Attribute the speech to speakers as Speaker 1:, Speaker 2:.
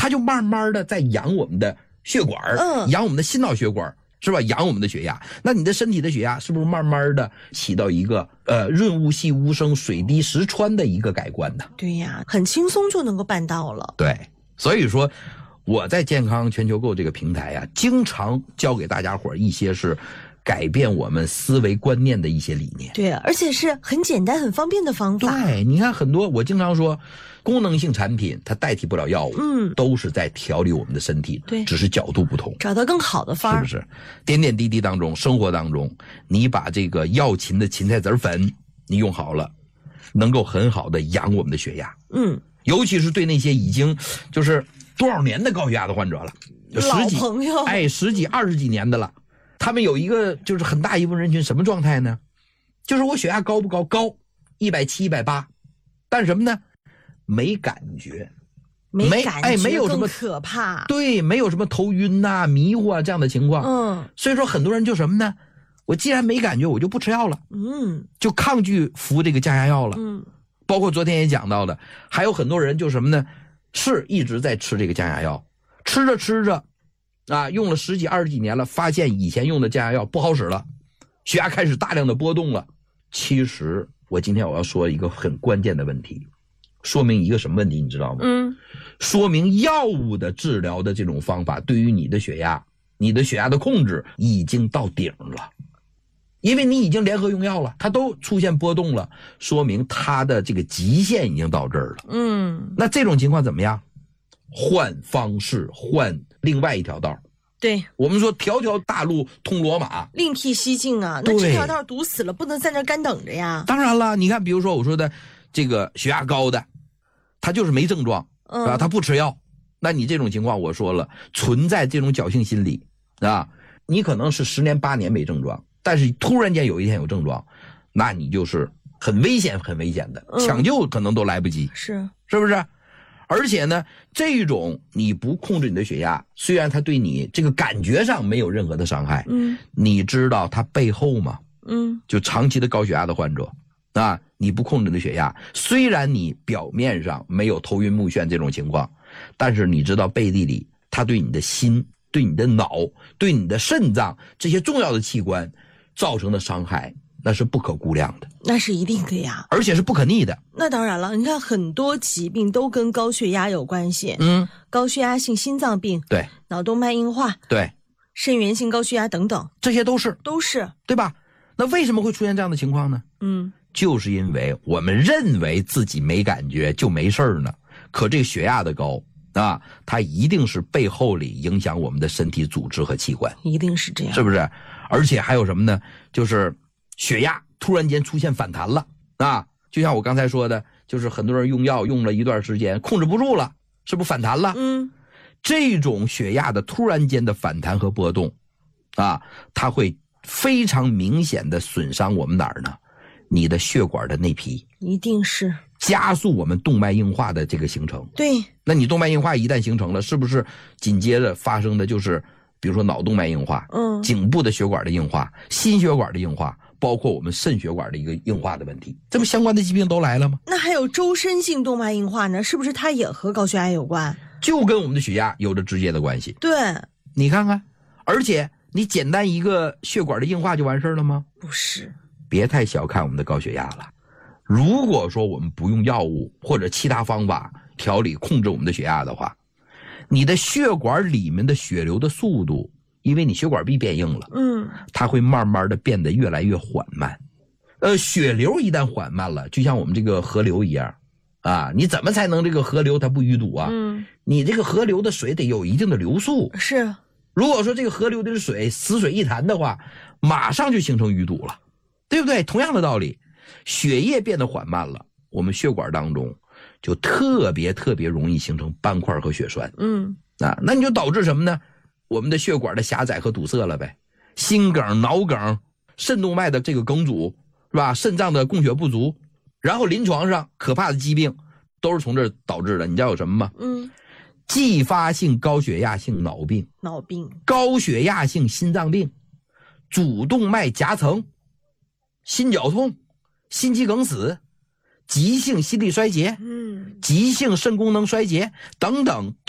Speaker 1: 它就慢慢的在养我们的血管，养我们的心脑血管，是吧？养我们的血压。那你的身体的血压是不是慢慢的起到一个润物细无声，水滴石穿的一个改观呢？
Speaker 2: 对呀，很轻松就能够办到了。
Speaker 1: 对，所以说我在健康全球购这个平台啊，经常教给大家伙一些是改变我们思维观念的一些理念。
Speaker 2: 对，而且是很简单很方便的方法。
Speaker 1: 对，你看很多我经常说功能性产品它代替不了药物，都是在调理我们的身体，
Speaker 2: 对，
Speaker 1: 只是角度不同，
Speaker 2: 找到更好的方，
Speaker 1: 是不是？点点滴滴当中，生活当中，你把这个药芹的芹菜籽粉你用好了，能够很好的养我们的血压。尤其是对那些已经就是多少年的高血压的患者了，
Speaker 2: 老朋友，
Speaker 1: 十几20几年的了，他们有一个就是很大一部分人群什么状态呢？就是我血压高不高？高，170、180，但什么呢？没感觉，
Speaker 2: 没感觉，
Speaker 1: 没有什么
Speaker 2: 可怕。
Speaker 1: 对，没有什么头晕啊、迷糊啊这样的情况。所以说很多人就什么呢？我既然没感觉，我就不吃药了。就抗拒服这个降压药了。包括昨天也讲到的，还有很多人就什么呢？是一直在吃这个降压药，吃着吃着，啊，用了10几20几年了，发现以前用的降压药不好使了，血压开始大量的波动了。其实今天我要说一个很关键的问题，说明一个什么问题你知道吗？说明药物的治疗的这种方法对于你的血压的控制已经到顶了。因为你已经联合用药了，它都出现波动了，说明它的这个极限已经到这儿了。那这种情况怎么样？换方式，换另外一条道。
Speaker 2: 对，
Speaker 1: 我们说条条大路通罗马，
Speaker 2: 另辟蹊径啊。那这条道堵死了，不能在那干等着呀。
Speaker 1: 当然了，你看，比如说我说的这个血压高的，他就是没症状，啊，他不吃药，那你这种情况，我说了，存在这种侥幸心理啊，你可能是10年8年没症状。但是突然间有一天有症状，那你就是很危险的，抢救可能都来不及，是不是？而且呢，这种你不控制你的血压，虽然它对你这个感觉上没有任何的伤害，你知道它背后吗？就长期的高血压的患者啊，你不控制你的血压，虽然你表面上没有头晕目眩这种情况，但是你知道背地里它对你的心、对你的脑、对你的肾脏这些重要的器官造成的伤害，那是不可估量的，
Speaker 2: 那是一定的呀，
Speaker 1: 而且是不可逆的。
Speaker 2: 那当然了，你看很多疾病都跟高血压有关系，高血压性心脏病，
Speaker 1: 对，
Speaker 2: 脑动脉硬化，
Speaker 1: 对，
Speaker 2: 肾源性高血压等等，
Speaker 1: 这些都是，对吧？那为什么会出现这样的情况呢？就是因为我们认为自己没感觉就没事呢，可这个血压的高啊，它一定是背后里影响我们的身体组织和器官，
Speaker 2: 一定是这样，
Speaker 1: 是不是？而且还有什么呢？就是血压突然间出现反弹了啊！就像我刚才说的，就是很多人用药用了一段时间控制不住了，是不是反弹了？这种血压的突然间的反弹和波动啊，它会非常明显的损伤我们哪儿呢？你的血管的内皮，
Speaker 2: 一定是
Speaker 1: 加速我们动脉硬化的这个形成。
Speaker 2: 对，
Speaker 1: 那你动脉硬化一旦形成了，是不是紧接着发生的就是比如说脑动脉硬化，颈部的血管的硬化，心血管的硬化，包括我们肾血管的一个硬化的问题，这不相关的疾病都来了吗？
Speaker 2: 那还有周身性动脉硬化呢，是不是它也和高血压有关？
Speaker 1: 就跟我们的血压有着直接的关系。
Speaker 2: 对，
Speaker 1: 你看看，而且你简单一个血管的硬化就完事了吗？
Speaker 2: 不是，
Speaker 1: 别太小看我们的高血压了。如果说我们不用药物或者其他方法调理控制我们的血压的话，你的血管里面的血流的速度，因为你血管壁变硬了，它会慢慢的变得越来越缓慢。血流一旦缓慢了，就像我们这个河流一样啊，你怎么才能这个河流它不淤堵啊？你这个河流的水得有一定的流速。
Speaker 2: 是，
Speaker 1: 如果说这个河流的水死水一潭的话，马上就形成淤堵了，对不对？同样的道理，血液变得缓慢了，我们血管当中就特别容易形成斑块和血栓。那你就导致什么呢？我们的血管的狭窄和堵塞了呗，心梗、脑梗、肾动脉的这个梗阻，是吧？肾脏的供血不足，然后临床上可怕的疾病都是从这儿导致的。你知道有什么吗？继发性高血压性脑病、高血压性心脏病、主动脉夹层、心绞痛、心肌梗死、急性心力衰竭、急性肾功能衰竭等等。